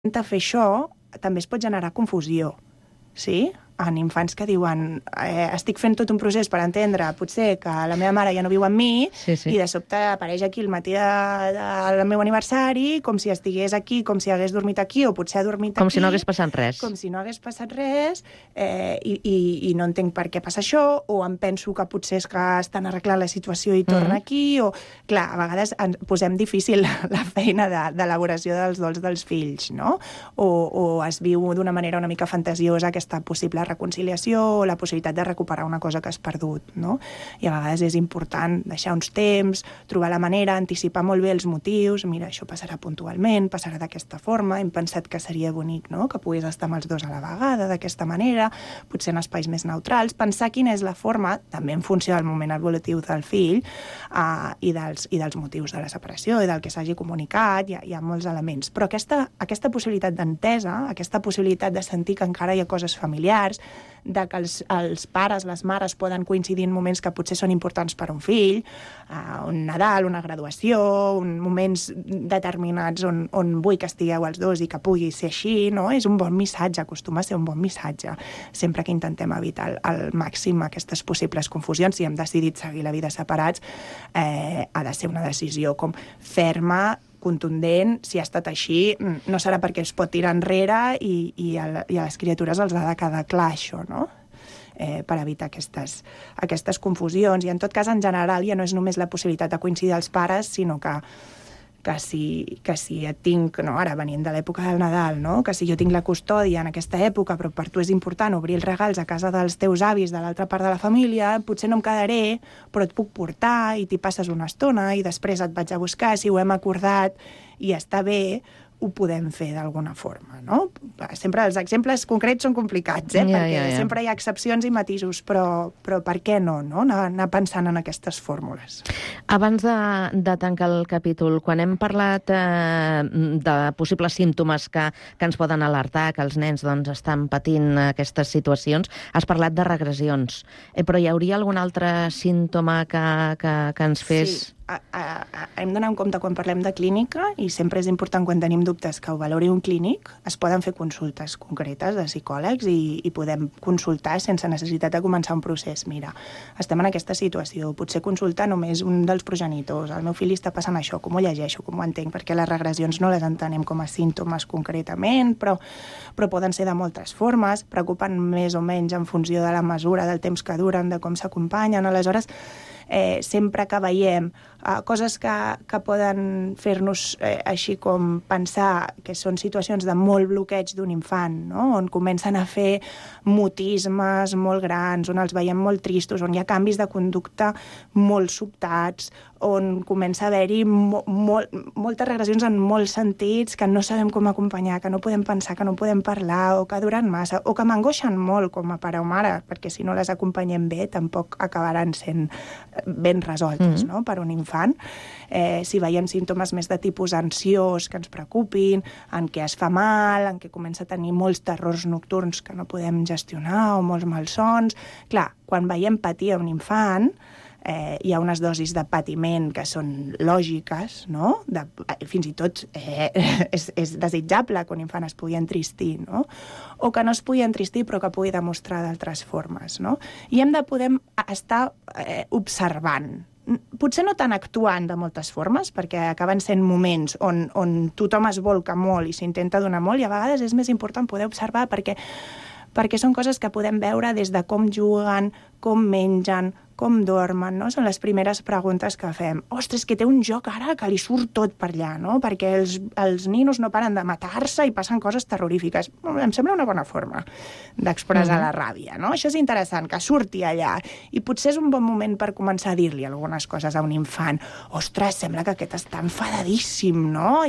intenta fer això, també es pot generar confusió, sí? En infants que diuen estic fent tot un procés per entendre potser que la meva mare ja no viu amb mi i de sobte apareix aquí el matí del meu aniversari com si estigués aquí, com si hagués dormit aquí o potser ha dormit aquí. Com si no hagués passat res. Com si no hagués passat res i no entenc per què passa això o em penso que potser és que estan arreglant la situació i torna aquí o... Clar, a vegades ens posem difícil la feina d'elaboració dels dols dels fills, no? O es viu d'una manera una mica fantasiosa aquesta possible reconciliació o la possibilitat de recuperar una cosa que has perdut, no? I a vegades és important deixar uns temps, trobar la manera, anticipar molt bé els motius, mira, això passarà puntualment, passarà d'aquesta forma, hem pensat que seria bonic, no?, que pogués estar amb els dos a la vegada, d'aquesta manera, potser en espais més neutrals, pensar quina és la forma, també en funció del moment evolutiu del fill i dels motius de la separació i del que s'hagi comunicat, hi ha molts elements, però aquesta possibilitat d'entesa, aquesta possibilitat de sentir que encara hi ha coses familiars, de que els pares, les mares poden coincidir en moments que potser són importants per a un fill, un Nadal, una graduació, moments determinats on vull que estigueu els dos i que pugui ser així, no? És un bon missatge, acostuma a ser un bon missatge, sempre que intentem evitar al màxim aquestes possibles confusions. Si hem decidit seguir la vida separats, ha de ser una decisió com ferma, contundent. Si ha estat així, no serà perquè es pot tirar enrere i a les criatures els ha de quedar clar això, no? Per evitar aquestes confusions. I en tot cas, en general, ja no és només la possibilitat de coincidir els pares, sinó que si et tinc, no, ara venint de l'època del Nadal, no? Que si jo tinc la custòdia en aquesta època, però per tu és important obrir els regals a casa dels teus avis de l'altra part de la família, potser no em quedaré, però et puc portar i t'hi passes una estona i després et vaig a buscar, si ho hem acordat i està bé, ho podem fer d'alguna forma, no? Sempre els exemples concrets són complicats, perquè sempre hi ha excepcions i matisos, però per què no, anar pensant en aquestes fórmules. Abans de tancar el capítol, quan hem parlat de possibles símptomes que ens poden alertar, que els nens estan patint aquestes situacions, has parlat de regressions, però hi hauria algun altre símptoma que ens fes... Sí. Hem d'anar en compte quan parlem de clínica i sempre és important quan tenim dubtes que ho valori un clínic. Es poden fer consultes concretes de psicòlegs i podem consultar sense necessitat de començar un procés. Mira, estem en aquesta situació, potser consultar només un dels progenitors. El meu fill està passant això, com ho llegeixo, com ho entenc, perquè les regressions no les entenem com a símptomes concretament, però poden ser de moltes formes, preocupen més o menys en funció de la mesura, del temps que duren, de com s'acompanyen. Aleshores, sempre que veiem coses que poden fer-nos així com pensar que són situacions de molt bloqueig d'un infant, no? On comencen a fer mutismes molt grans, on els veiem molt tristos, on hi ha canvis de conducta molt sobtats, on comença a haver-hi moltes regressions en molts sentits que no sabem com acompanyar, que no podem pensar, que no podem parlar, o que duren massa, o que m'angoixen molt com a pare o mare, perquè si no les acompanyem bé tampoc acabaran sent ben resoltes, no? Per un infant. Si veiem símptomes més de tipus ansiós que ens preocupin, en què es fa mal, en què comença a tenir molts terrors nocturns que no podem gestionar o molts malsons... Clar, quan veiem patir a un infant, hi ha unes dosis de patiment que són lògiques, no? Fins i tot és desitjable que un infant es pugui entristir, no? O que no es pugui entristir però que pugui demostrar d'altres formes, no? I hem de poder estar observant. Potser no tant actuant de moltes formes, perquè acaben sent moments on tothom es volca molt i s'intenta donar molt, i a vegades és més important poder observar perquè són coses que podem veure des de com juguen, com mengen, com dormen, no? Són les primeres preguntes que fem. Ostres, que té un joc ara que li surt tot per allà, no? Perquè els ninos no paren de matar-se i passen coses terrorífiques. Em sembla una bona forma d'expressar la ràbia, no? Això és interessant, que surti allà. I potser és un bon moment per començar a dir-li algunes coses a un infant. Ostres, sembla que aquest està enfadadíssim, no?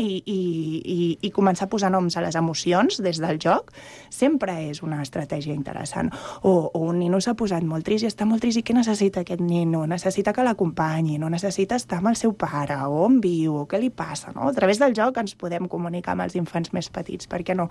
I començar a posar noms a les emocions des del joc sempre és una estratègia interessant. O un nino s'ha posat molt trist i està molt trist i què necessita aquest nino? Necessita que l'acompanyi, no necessita estar amb el seu pare, o on viu, o què li passa, no? A través del joc ens podem comunicar amb els infants més petits, per què no?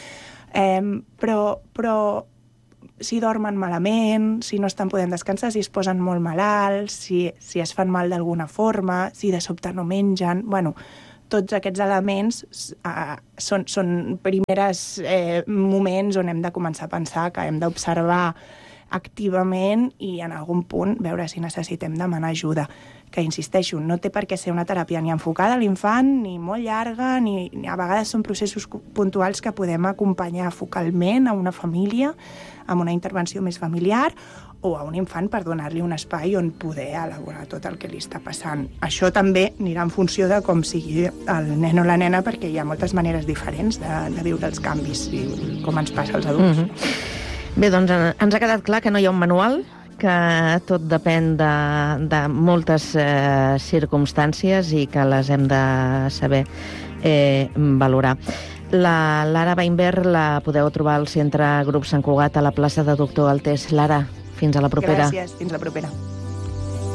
Però si dormen malament, si no estan podent descansar, si es posen molt malalts, si es fan mal d'alguna forma, si de sobte no mengen... Bueno, tots aquests elements són primers moments on hem de començar a pensar que hem d'observar activament i en algun punt veure si necessitem demanar ajuda. Que, insisteixo, no té per què ser una teràpia ni enfocada a l'infant, ni molt llarga, ni a vegades són processos puntuals que podem acompanyar focalment a una família amb una intervenció més familiar o a un infant per donar-li un espai on poder elaborar tot el que li està passant. Això també anirà en funció de com sigui el nen o la nena, perquè hi ha moltes maneres diferents de viure els canvis i com ens passa als adults. Bé, doncs ens ha quedat clar que no hi ha un manual, que tot depèn de moltes circumstàncies i que les hem de saber valorar. La Lara Weinberg la podeu trobar al Centre Grup Sant Cugat a la plaça de Doctor Altés. Lara, fins a la propera. Gràcies, fins la propera.